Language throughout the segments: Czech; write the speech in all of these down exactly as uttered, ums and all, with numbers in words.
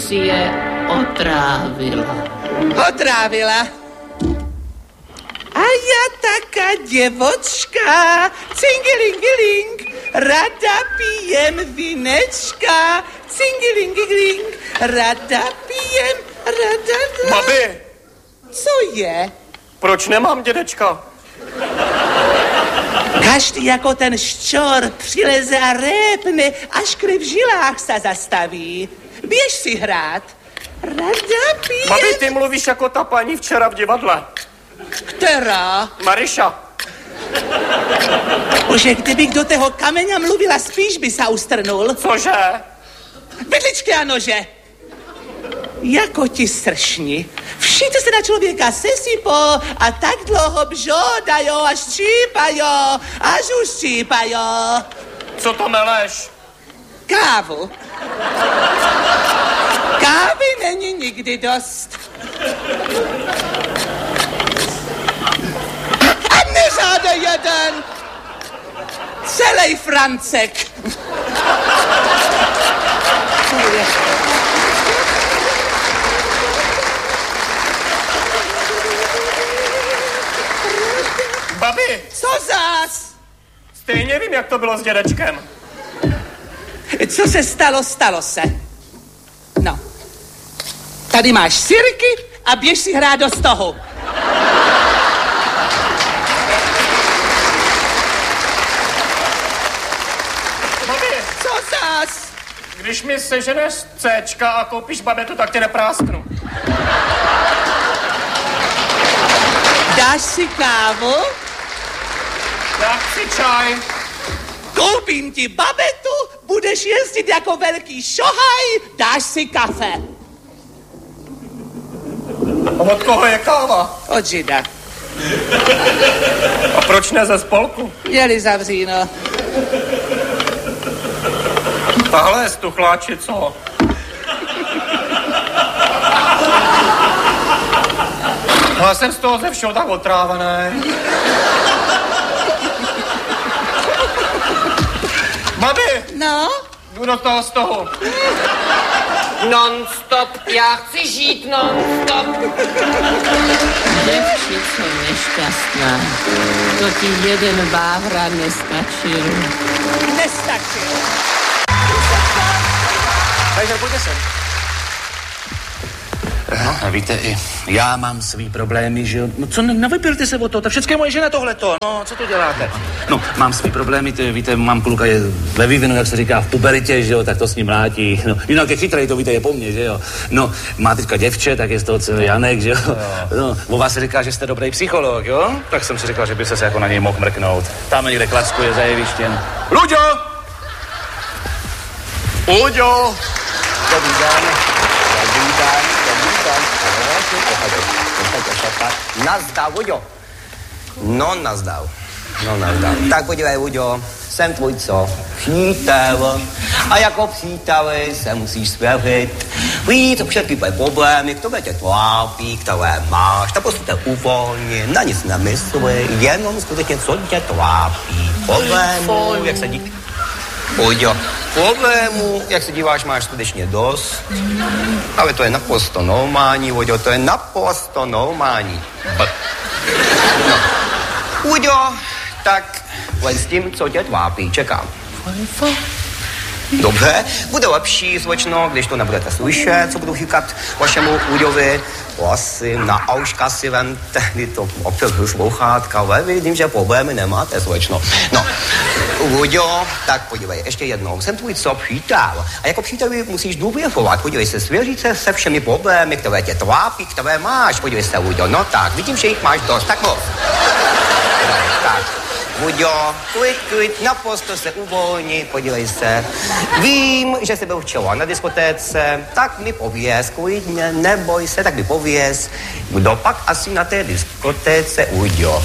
si je otrávila. Otrávila? A ja taká děvočka, cingilingiling, rada pijem vinečka, cingilingiling, rada pijem, rada... Babi! Co je? Proč nemám dědečka? Každý jako ten ščor přileze a répne, až krev v žilách se zastaví. Běž si hrát. Rada pijem... Babi, ty mluvíš jako ta paní včera v divadle. Která? Mariša. Bože, kdybych do toho kameňa mluvila, spíš by se ustrnul. Cože? Bydličky a nože. Jako ti sršni. Všichni se na člověka sesypou a tak dlouho bžodajo a ščípajo, až už ščípajo. Co to meleš? Kávu. Kávy není nikdy dost. A neřáde jeden. Celej Francek. Babi! Co zás? Stejně vím, jak to bylo s dědečkem. Co se stalo, stalo se. No. Tady máš sirky a běž si hrát do stohu. Babi! Co zás? Když mi seženeš Cčka a koupíš babetu, tak tě neprásknu. Dáš si kávu? Já chci čaj. Koupím ti babetu, budeš jezdit jako velký šohaj, dáš si kafe. A od koho je káva? Od žida. A proč ne ze spolku? Měli zavříno. Tahle je stuchláči, co? Já jsem z toho ze všeho tak otrávaný. Babi! No? Jdu do toho z toho. Non-stop, já chci žít non-stop. Děvčico nešťastná, to ti jeden vávra nestačil. Nestačil. Takže pojďte sem. No, a víte, i já mám svý problémy, že jo. No co, nevypělte se o to, to všechno je moje žena tohleto. No, co to děláte? No, mám svý problémy, ty, víte, mám kluka je ve vývinu, jak se říká, v puberitě, že jo, tak to s ním mlátí. No, jinak je chytrej, to víte, je po mně, že jo. No, má teďka děvče, tak je z toho celý Janek, že jo. No, o vás se říká, že jste dobrý psycholog, jo. Tak jsem si říkal, že by se jako na něj mohl mrknout. Tam někde klackuje za jevištěm. Luďo! Luďo! Dobrý den. Dobrý den. Nazdar, Uďo. No, nazdar. No, nazdar. Tak podívej, Uďo, jsem tvůj co? Přítel. A jako příteli se musíš svěřit. Víš, všechny tvoje problémy, které tě trápí, které máš, tak prostě uvolni, na nic nemysli, jenom skutečně, co tě trápí. Problémů, jak se dí... Uďo, problémů, jak se díváš, máš skutečně dost. Ale to je naprosto normální, Uďo, to je naprosto normální. B. No. Uďo, tak len s tím, co tě trápí, čekám. Dobře, bude lepší, slečno, když to nebudete slyšet, co budu říkat vašemu Uďovi. Prosím, na auška si vemte, kdy to opět sluchátka, ale vidím, že problémy nemáte, slečno. No, Uďo, tak podívej, ještě jednou, jsem tvůj co přítel. A jako příteli musíš důvěřovat, podívej se, svěřit se se všemi problémy, které tě trápí, které máš, podívej se, Uďo, no tak, vidím, že jich máš dost, tak moc. Tak. Uďo, klid, klid, naprosto se uvolni, podívej se. Vím, že jsi byl včera na diskotéce, tak mi pověz, klidně, neboj se, tak mi pověz, kdo pak asi na té diskotéce, Uďo.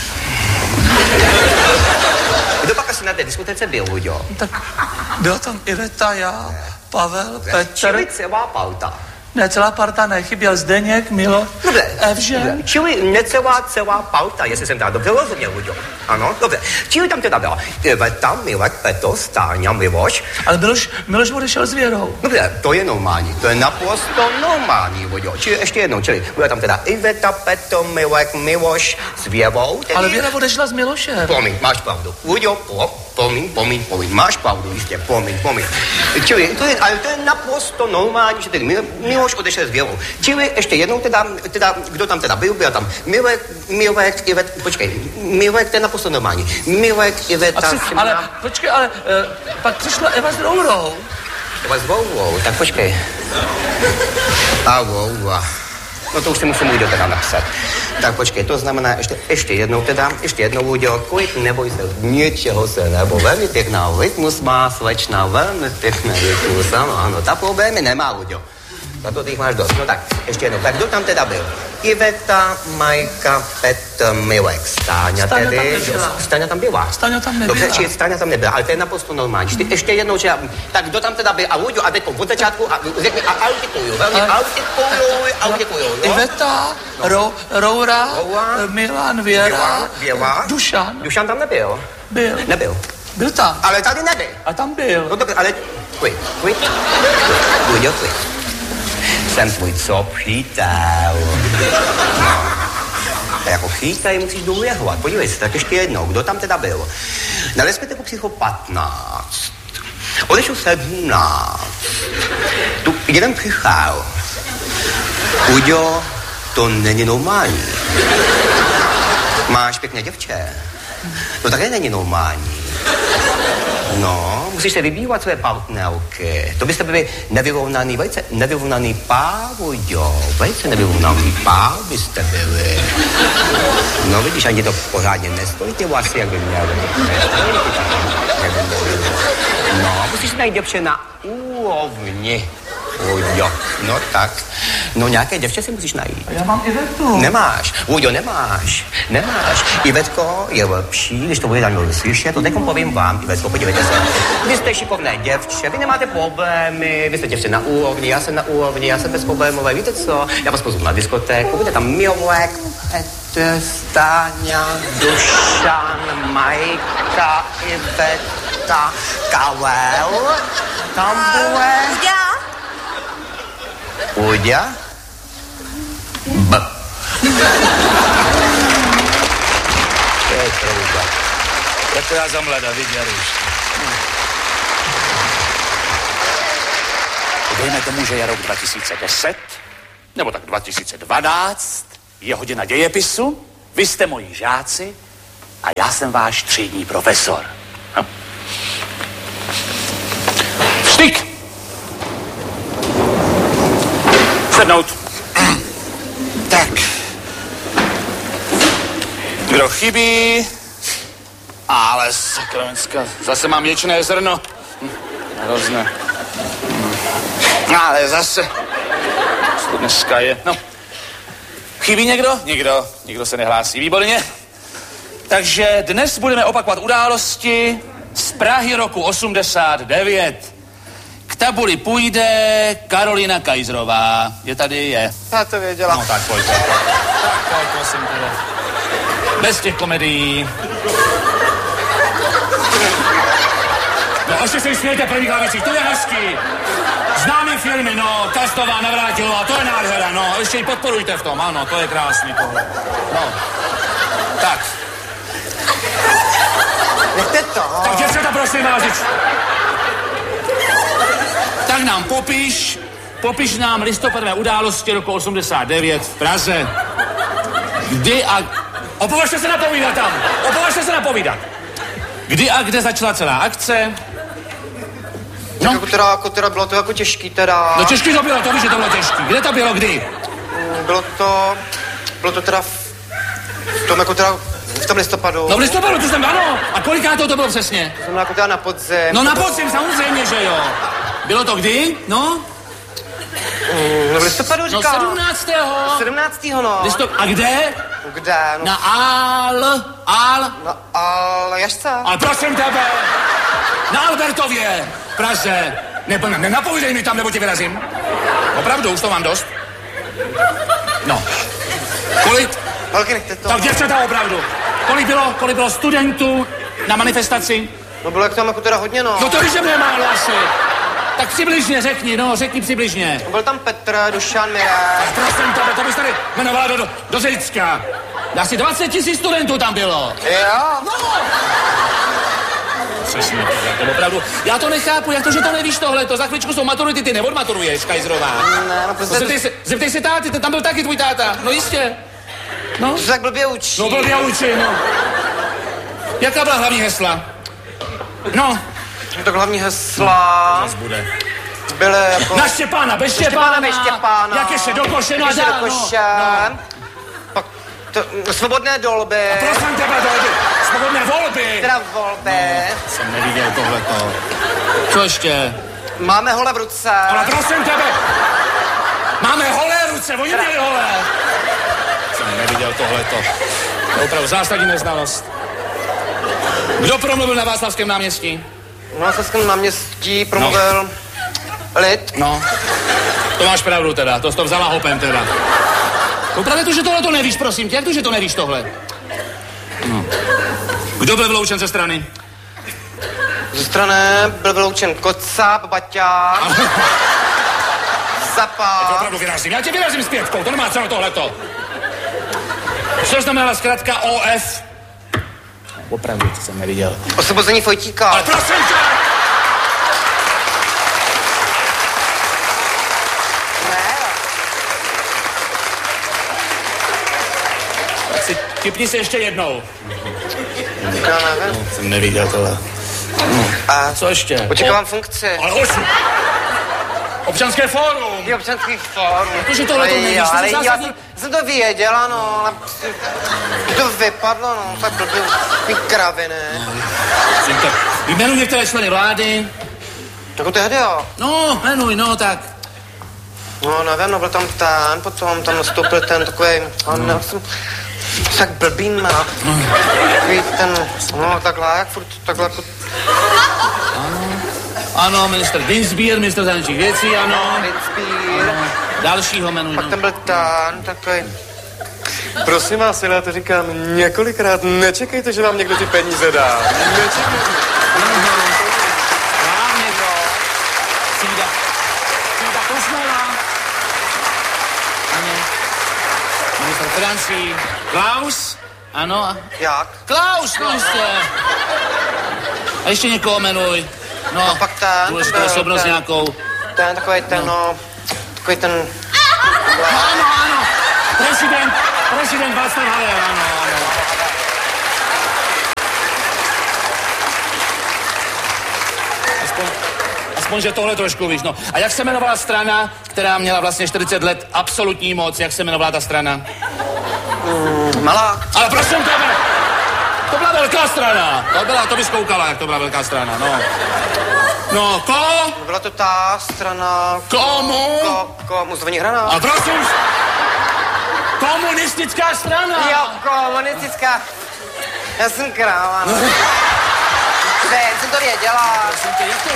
Kdo pak asi na té diskotéce byl, Uďo? Tak byla tam Iveta, já, Pavel, Petr. Čili celá pauta. Ne, celá parta ne, chyběl Zdeněk, Milo, Dobře, Evžen. dobře. Čili necelá celá parta, jestli jsem teda dobře rozuměl, Luďo. Ano, dobře. Čili tam teda byla Iveta, Milek, Petr, Stáňa, Miloš. Ale Miloš, Miloš odešel s Věrou. Dobře, to je normální, to je naprosto normální, Luďo. Čili ještě jednou, čili byla tam teda Iveta, Petr, Milek, Miloš s Věrou. Tedy... Ale Věra odešla s Milošem. Promiň, máš pravdu. Luďo, po, promiň, promiň, promiň, máš pravdu, jistě, promiň, promiň. Čili, to je, ale to je naprosto normální, že tedy Mil, Miloš odešel s Věrou. Čili ještě jednou teda, teda, kdo tam teda byl, byl tam Milek, Milek, Ivet, počkej, Milek, to je naprosto normální. Milek, Iveta, Asi, ale, počkej, ale uh, pak přišla Eva s Rourou. Eva s Rourou, tak počkej. A Roura. No to už si musím Luďo teda napsat. Tak počkej, to znamená ještě, ještě jednou teda, ještě jednou Luďo, kolik neboj se, ničeho se nebo, velmi pěkná rytmus má slečna, velmi pěkný rytmus, ano, ano, ta problémy nemá, Luďo. Za to ty jich máš dost. No tak, ještě jednou, tak kdo tam teda byl? Iveta, Majka, Petr, Milek, Stáňa Stáňa tedy. tam nebyla. Stáňa tam byla. Stáňa tam nebyla. Dobře, či Stáňa tam nebyla, ale to je naprosto normální. Ty ještě jednou, že já, tak kdo tam teda byl? A Luďo, a teď od začátku, a řekni, a artikuluju, velmi A- artikuluj, artikuluj, no? Iveta, Ro, Roura, Roura, Milan, Věra, Věra, Věra. Dušan. Dušan tam nebyl. Byl. Nebyl. Byl tam. Ale tady nebyl. A tam byl. No dobře, ale klid, klid. Luďo, klid. Jsem tvůj co přítel. No. A jako přítel musíš důvěřovat. Podívej se, tak ještě jednou, kdo tam teda byl? Na respektive psycho patnáct. Odešel sedmnáct. Tu jeden přišel. Uďo, to není normální. Máš pěkné děvče. To také není normální. No, musíš se vybívat své partnerky. To byste byli nevyrovnaný, velice nevyrovnaný pár, jo. Velice nevyrovnaný pár byste byli. No vidíš, ani to pořádně nestojí ty vlasy, jak by měly. Nestojí ty tak, jak by měly. No, musíš najít děvče na úrovni. Ujo, no tak. No nějaké děvče si musíš najít. Já mám Ivetu. Nemáš. Ujo, nemáš. Nemáš. Ivetko je lepší, když to bude Daniel slyšet, to teď povím vám, Ivetko, podívejte se. Vy jste šikovné děvče, vy nemáte problémy, vy jste děvče na úrovni, já jsem na úrovni, já jsem bezproblémové, víte co? Já vás pozvu na diskotéku, bude tam Milek, Petr, Stáňa, Dušan, Majka, Iveta, Karel, tam bude... Uďa? B. To je trouba. Tak to já za mlada, viděl už. Dejme tomu, že je rok dva tisíce deset, nebo tak dva tisíce dvanáct, je hodina dějepisu, vy jste moji žáci a já jsem váš třídní profesor. No. Vstyk! Sednout. Tak. Kdo chybí? Ale sakramenská, zase mám ječné zrno. Hm, hrozné. Hm. Ale zase. Co to dneska je? No. Chybí někdo? Nikdo. Nikdo se nehlásí. Výborně. Takže dnes budeme opakovat události z Prahy roku osmdesát devět. K tabuli půjde Karolina Kajzrová. Je tady? Je. Já to věděla. No tak pojďte. Tak pojď, prosím tebe. Bez těch komedií. No ještě se smějte první klavici, to je hezký. Známý filmy, no, Kastová, Navrátilová, to je nádhera, no, ještě ji podporujte v tom, ano, to je krásný tohle. No, tak. Nechte to. Tak děvčata, prosím vás, děč. Tak nám popiš, popiš nám listopadové události roku osmdesát devět v Praze. Kdy a... Opovažte se napovídat tam, opovažte se napovídat. Kdy a kde začala celá akce? No. Jako teda, jako teda, bylo to jako těžký teda. No těžký to bylo, to víš, že to bylo těžký. Kde to bylo, kdy? Bylo to, bylo to teda v, v tom jako teda, v tom listopadu. No v listopadu, to jsem, ano. A koliká to, to bylo přesně? To znamená jako teda na podzim. No na podzim, samozřejmě, že jo. Bylo to kdy? No? Mm, no v listopadu No říkám. sedmnáctého. sedmnáctého no. Listop... A kde? Kde? No. Na Al... Al... Na Aljašce. Ale prosím tebe, na Albertově, v Praze. Ne, ne, nenapovídej mi tam, nebo tě vyrazím. Opravdu? opravdu, už to mám dost. No. Kolik? Holky, nechte to. Tak děvčata opravdu. Kolik bylo, kolik bylo studentů na manifestaci? No bylo jak tam jako teda hodně, no. No to víš, že mě málo asi. Tak přibližně řekni, no, řekni přibližně. Byl tam Petr, Dušan, Mirek. Prosím tebe, to bys tady jmenovala do, do, do Řecka. Asi dvacet tisíc studentů tam bylo. Jo. No. Přesně, to opravdu. Já to nechápu, jak to, že to nevíš tohleto. Za chvíličku jsou maturity, ty neodmaturuješ, Kajzrová. Ne, no prostě... Zeptej se, zeptej se táty, tam byl taky tvůj táta. No jistě. No. To se tak blbě učí. No blbě učí, no. Jaká byla hlavní hesla? No. No tak hlavní hesla... Zas bude. Byly jako... Na Štěpána, bez Štěpána. Bez Štěpána. Jak ještě do koše, no a ještě dál, do koše. No. Pak to, svobodné dolby. A prosím tebe, dolby. Svobodné volby. Teda volby. No, jsem neviděl tohleto. Co ještě? Máme hole v ruce. Ale prosím tebe. Máme holé ruce, oni měli holé. Jsem neviděl tohleto. To je opravdu zásadní neznalost. Kdo promluvil na Václavském náměstí? Na Václavském náměstí promluvil no. Lid. No, to máš pravdu teda, to jsi to vzala hopem teda. To právě to, že tohle to nevíš, prosím tě, jak to, že to nevíš tohle? No. Kdo byl vyloučen ze strany? Ze strany byl vyloučen Kocáb, Baťán, Zapá. Je to opravdu vyrazím, já tě vyrazím s pětkou, to nemá celé tohleto. Co znamenala zkrátka O F? Opravdu, to jsem neviděl. Osvobození Fojtíka. Ale prosím tě! Tak si tipni se ještě jednou. Já nevím. Jsem neviděl tohle. No. A co ještě? Očekávám funkci. Ale osm. Občanské fórum. Je občanský fórum. Jakože tohle to nevíš, to ale já zásadní... jsem, jsem to věděla, no, ale to vypadlo, no, tak blbý, ty kraviny. No, jmenuji některé členy vlády. Jako tehdy, jo. No, jmenuj, no, tak. No, nevím, no, byl tam ten, potom tam nastoupil ten takový, on, já jsem, tak blbý má. Takový ten, no, takhle, jak furt, takhle, jako... Ano, minister Dinsbier, minister zahraničních věcí, ano. Dinsbier. Ano. Dalšího jmenuji. Pak tam byl ten, takový... Prosím vás, já to říkám několikrát, nečekejte, že vám někdo ty peníze dá. Nečekejte. Správně to. Cída. Cída Kosmela. Ano. Minister financí. Klaus. Ano. Jak? Klaus, no jistě. A ještě někoho jmenuj. No, a pak ten, důležitou ten, osobnost ten, nějakou. Ten, takový ten, no, no takový ten... Ano, ano, prezident, prezident Václav Havel, ano, ano. Aspoň, aspoň, že tohle trošku víš, no. A jak se jmenovala strana, která měla vlastně čtyřicet let absolutní moc, jak se jmenovala ta strana? Mm, malá. Ale prosím tebe, to byla velká strana, to byla, to bys koukala, jak to byla velká strana, no. No, ko? Byla to ta strana... Komu? Ko, komu zvoní hrana? A prosím, komunistická strana. Jo, komunistická. Já jsem kráva, no. Teď jsem to věděla. Prosím tě, jak to...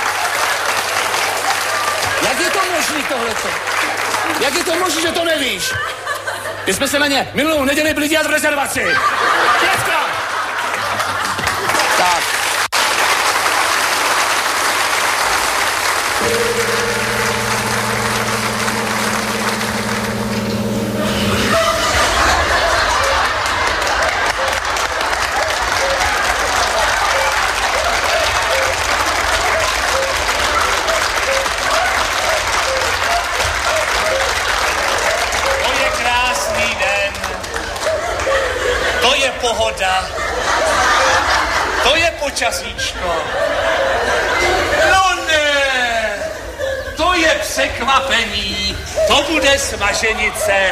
Jak je to možný tohleto? Jak je to možný, že to nevíš? My jsme se na ně minulou neděli byli dělat v rezervaci. Pětka! Tak. Pohoda. To je počasíčko. No ne, to je překvapení. To bude smaženice.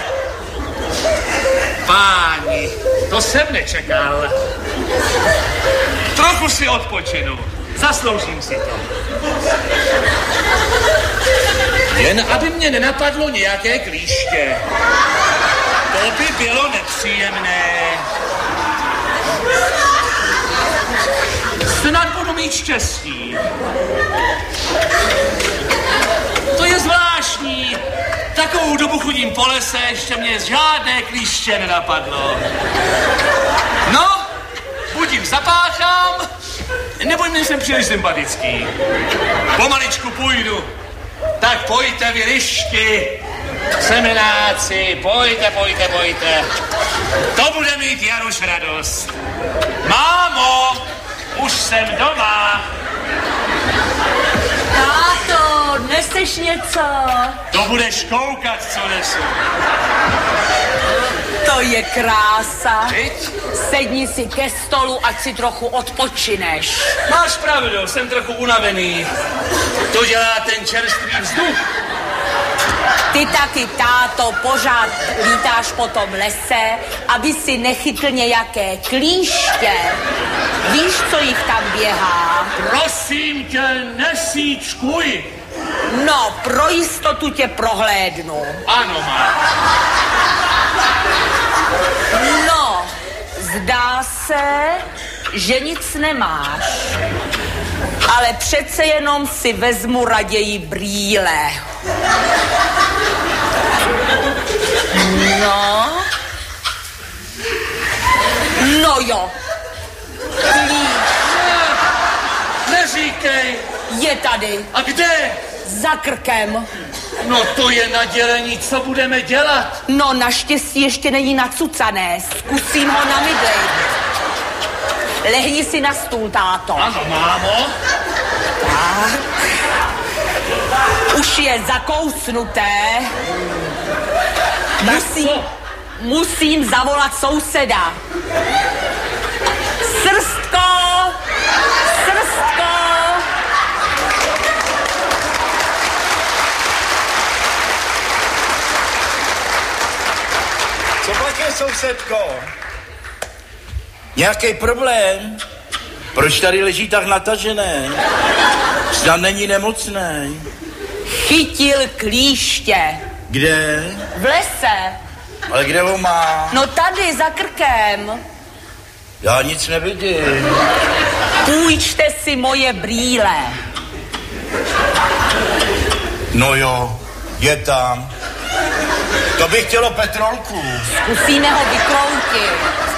Páni, to jsem nečekal. Trochu si odpočinu. Zasloužím si to. Jen aby mě nenapadlo nějaké klíště. To by bylo nepříjemné. Snad budu mít štěstí. To je zvláštní. takovou dobu chodím po lese, ještě mě žádné klíště nenapadlo. No, buď jim zapáchám, nebo jim nejsem příliš sympatický. Pomaličku půjdu. Tak pojďte vy lišky, semináci, pojďte, pojďte, pojďte. To bude mít Jaroš radost. Mámo, už jsem doma. Táto, neseš něco? To budeš koukat, co nesu. To je krása. Viď? Sedni si ke stolu, ať si trochu odpočineš. Máš pravdu, jsem trochu unavený. To dělá ten čerstvý vzduch. Ty taky, táto, pořád lítáš po tom lese, aby si nechytl nějaké klíště. Víš, co jich tam běhá? Prosím tě, nesíčkuj. No, pro jistotu tě prohlédnu. Ano, má. No, zdá se, že nic nemáš. Ale přece jenom si vezmu raději brýle. No. No jo. Klíč. Neříkej. Je tady. A kde? Za krkem. No to je nadělení, co budeme dělat? No naštěstí ještě není nacucané. Zkusím ho namydlit. Lehni si na stůl, táto. Ano, mámo. Tak. Už je zakousnuté. Musím, musím zavolat souseda. Srstko! Srstko! Co plače, sousedko? Nějaký problém? Proč tady leží tak natažené? Snad není nemocný. Chytil klíště. Kde? V lese. Ale kde ho má? No tady, za krkem. Já nic nevidím. Půjčte si moje brýle. No jo, je tam. To by chtělo petrolku. Zkusíme ho vykroutit.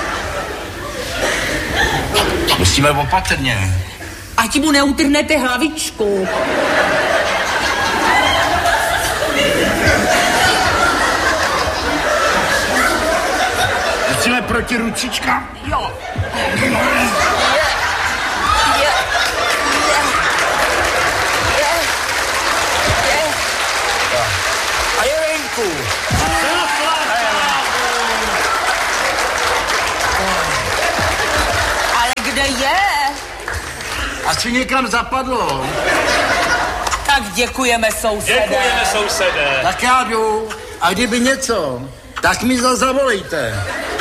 Musíme opatrně. Ať mu neutrhnete hlavičku. Musíme proti ručička? Jo. A je venku. Ale kde je? Asi někam zapadlo. Tak děkujeme, sousede. Děkujeme, sousede. Tak já jdu. A kdyby něco, tak mi zase zavolejte.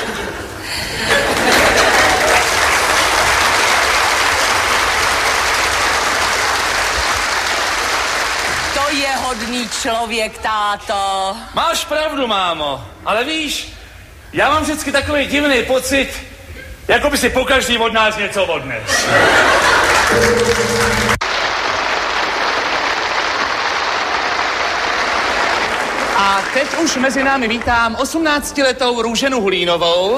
To je hodný člověk, táto. Máš pravdu, mámo, ale víš, já mám vždycky takový divný pocit, jako by si pokaždý od nás něco odnes. A teď už mezi námi vítám osmnáctiletou Růženu Hulínovou,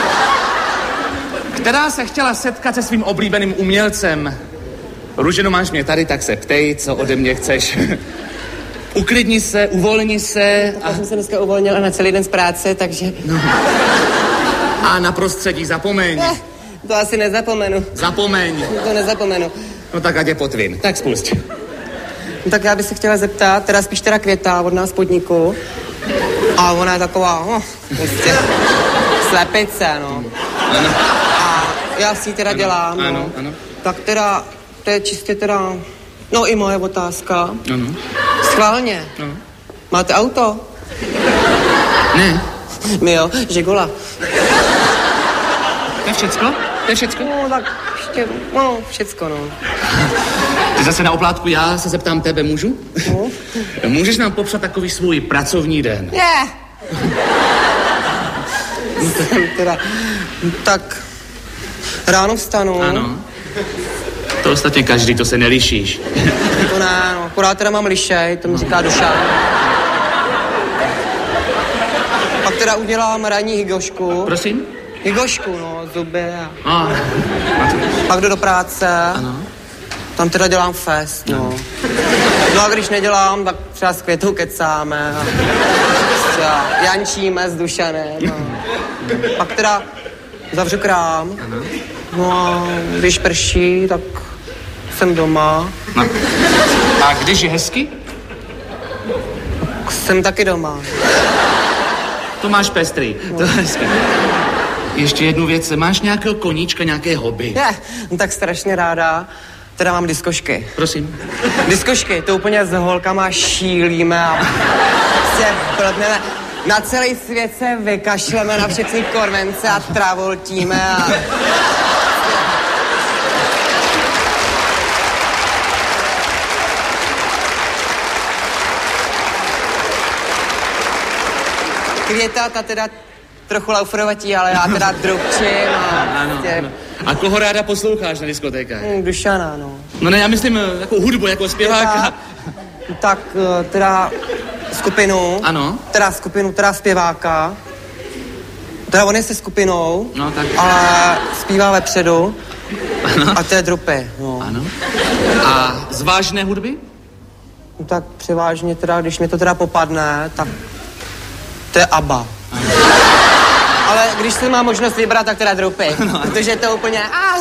která se chtěla setkat se svým oblíbeným umělcem. Růženo, máš mě tady, tak se ptej, co ode mě chceš. Uklidni se, uvolni se. A... Já jsem se dneska uvolnila na celý den z práce, takže... No. A na prostředí zapomeň. Ne, to asi nezapomenu. Zapomeň. To nezapomenu. No tak ať je potvin. Tak spust. No, tak já bych se chtěla zeptat, teda spíš teda Květa od nás podniku. A ona je taková, no, prostě slepice, no. Ano. A já si ji teda ano, dělám, no. Ano, ano. Tak teda, to je čistě teda, no i moje otázka. Ano. Schválně. Ano. Máte auto? Ne. My jo, Žigula. To je všecko? To je všecko? No, tak ještě, no, všecko, no. Ty zase na oplátku, já se zeptám tebe, můžu? No. Můžeš nám popsat takový svůj pracovní den? Ne. teda, tak ráno vstanu. Ano. To ostatně každý, to se nelišíš. To ne, no, akorát teda mám lišej, to mi říká Dušan. teda udělám ranní hygošku. Prosím? Hygošku, no, zuby a... A. Pak jdu do práce. Ano. Tam teda dělám fest, no. No a když nedělám, tak třeba s Květou kecáme a třeba jančíme s Dušanem. A pak teda zavřu krám. Ano. No a když prší, tak jsem doma. No. A když je hezky? Jsem taky doma. To máš pestrý, no. To je hezky. Ještě jednu věc, máš nějakého koníčka, nějaké hobby? Je, no tak strašně ráda. Teda mám diskošky. Prosím. Diskošky, to úplně s holkama šílíme a se blbneme. Na celý svět se vykašleme na všechny konvence a travoltíme a... Květa, ta teda trochu lauferovatí, ale já teda drobčím a... Ano, tě... ano. A koho ráda posloucháš na diskotékách? Mm, Dušana, no. No ne, já myslím jako hudbu, jako zpěváka. Tak teda skupinu. Ano. Teda skupinu, teda zpěváka. Teda on je se skupinou. No tak. Ale zpívá vepředu. Ano. A to je drupy, no. Ano. A z vážné hudby? No tak převážně teda, když mi to teda popadne, tak to je ABBA. Ano. Ale když si má možnost vybrat, tak teda drupy. No, protože to úplně...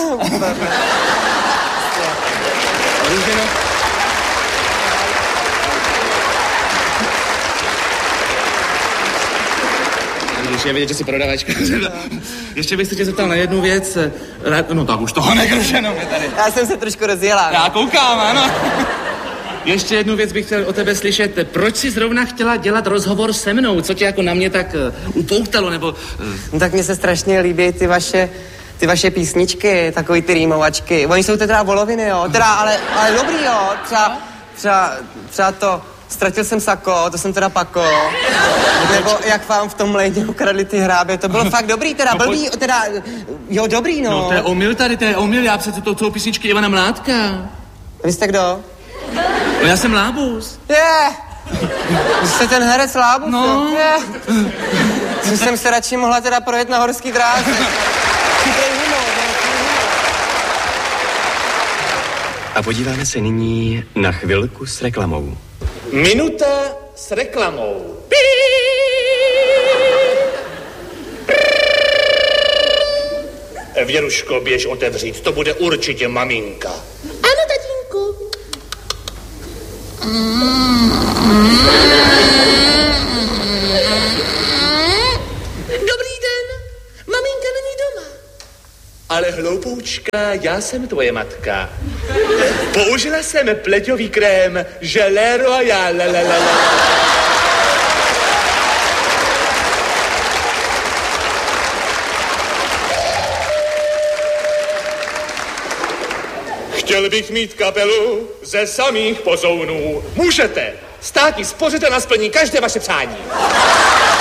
Když je vidět, že si prodavačka. Ještě bych se tě zeptal na jednu věc. No tak už toho nekrušeno mě tady. Já jsem se trošku rozjela. Já koukám, ano. Ještě jednu věc bych chtěl o tebe slyšet. Proč jsi zrovna chtěla dělat rozhovor se mnou? Co tě jako na mě tak uh, upoutalo, nebo... Uh... No tak mně se strašně líbí ty vaše, ty vaše písničky, takový ty rýmovačky. Oni jsou teda voloviny, jo. Teda, ale, ale dobrý, jo. Třeba, třeba, třeba to... Ztratil jsem sako, to jsem teda pako. Nebo jak vám v tom lédě ukradli ty hrábě, to bylo fakt dobrý, teda blbý, teda, jo, dobrý, no. No to je omyl tady, to je omyl, já přece to, to písničky Ivana Mládka. Vy jste kdo? No já jsem Lábus. Je! Yeah. Vy jste ten herec Lábus? No. Je! Yeah. Jsem se radši mohla teda projet na horský dráze. A podíváme se nyní na chvilku s reklamou. Minuta s reklamou. Věruško, běž otevřít, to bude určitě maminka. Ano, tatínku. Dobrý den, maminka není doma. Ale hloupoučka, já jsem tvoje matka. Použila jsem pleťový krém Gelé Royal. La, la, la, la. Chtěl bych mít kapelu ze samých pozounů. Můžete. Státní spořitel splní každé vaše přání.